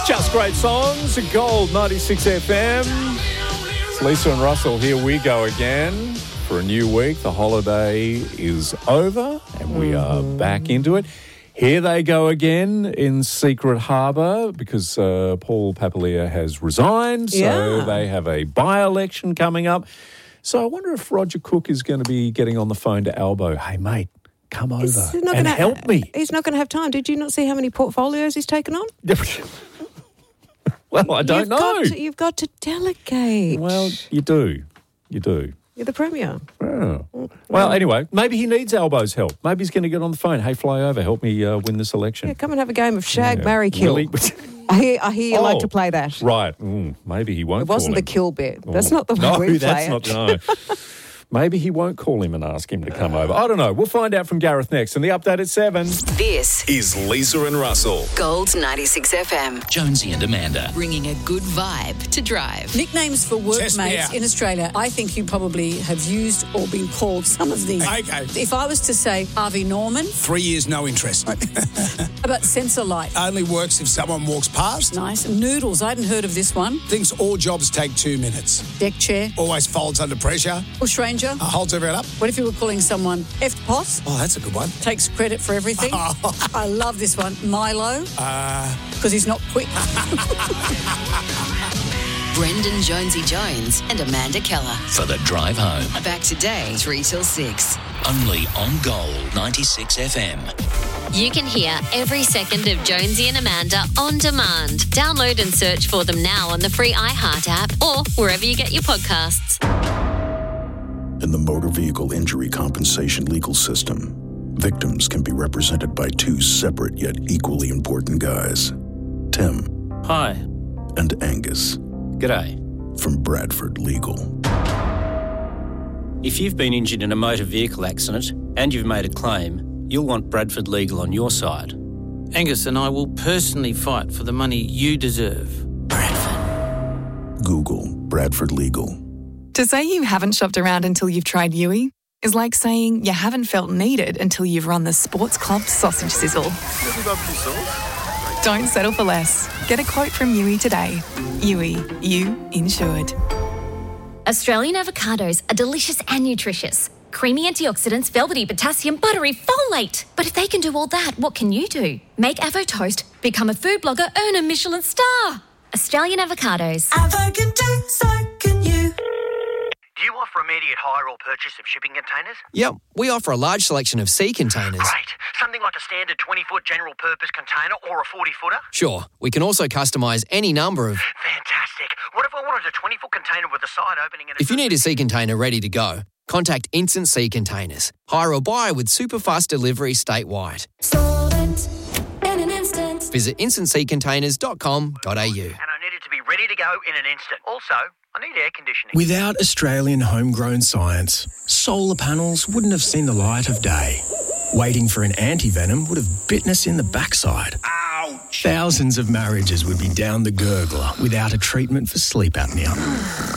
Just great songs, Gold 96 FM. It's Lisa and Russell, here we go again for a new week. The holiday is over and we are back into it. Here they go again in Secret Harbour because Paul Papalia has resigned, so they have a by-election coming up. So I wonder if Roger Cook is going to be getting on the phone to Albo. Hey, mate, come over and help me. He's not going to have time. Did you not see how many portfolios he's taken on? Well, I don't know. You've got to delegate. Well, you do. You do. You're the Premier. Oh. Well, anyway, maybe he needs Albo's help. Maybe he's going to get on the phone. Hey, fly over, help me win this election. Yeah, come and have a game of shag, marry, kill. I hear you like to play that. Right. Maybe he won't. It wasn't call the him. kill bit. That's not the way we play it. No. Maybe he won't call him and ask him to come over. I don't know. We'll find out from Gareth next. And the update at 7. This is Lisa and Russell. Gold 96 FM. Jonesy and Amanda. Bringing a good vibe to drive. Nicknames for workmates in Australia. I think you probably have used or been called some of these. Okay. If I was to say Harvey Norman. 3 years, no interest. About sensor light. Only works if someone walks past. Nice. Noodles. I hadn't heard of this one. Thinks all jobs take 2 minutes. Deck chair. Always folds under pressure. Bushranger. Holds everyone up. What if you were calling someone F-Pot? Oh, that's a good one. Takes credit for everything. I love this one. Milo. Because he's not quick. Brendan Jonesy Jones and Amanda Keller. For the drive home. Back today, 3 till 6. Only on Gold 96 FM. You can hear every second of Jonesy and Amanda on demand. Download and search for them now on the free iHeart app or wherever you get your podcasts. In the motor vehicle injury compensation legal system, victims can be represented by 2 separate yet equally important guys. Tim. Hi. And Angus. G'day. From Bradford Legal. If you've been injured in a motor vehicle accident and you've made a claim, you'll want Bradford Legal on your side. Angus and I will personally fight for the money you deserve. Bradford. Google Bradford Legal. To say you haven't shopped around until you've tried Yui is like saying you haven't felt needed until you've run the Sports Club sausage sizzle. Don't settle for less. Get a quote from Yui today. Yui, you insured. Australian avocados are delicious and nutritious. Creamy antioxidants, velvety potassium, buttery folate. But if they can do all that, what can you do? Make Avo Toast, become a food blogger, earn a Michelin star. Australian avocados. Avo can do, so can you. Do you offer immediate hire or purchase of shipping containers? Yep, we offer a large selection of sea containers. Great. Something like a standard 20-foot general purpose container or a 40-footer? Sure, we can also customise any number of... Fantastic. What if I wanted a 20-foot container with a side opening and... If you need a sea container ready to go, contact Instant Sea Containers. Hire or buy with super fast delivery statewide. Sold it in an instant. Visit instantseacontainers.com.au. And I need it to be ready to go in an instant. Also, I need air conditioning. Without Australian homegrown science, solar panels wouldn't have seen the light of day. Waiting for an anti-venom would have bitten us in the backside. Ouch! Thousands of marriages would be down the gurgler without a treatment for sleep apnea.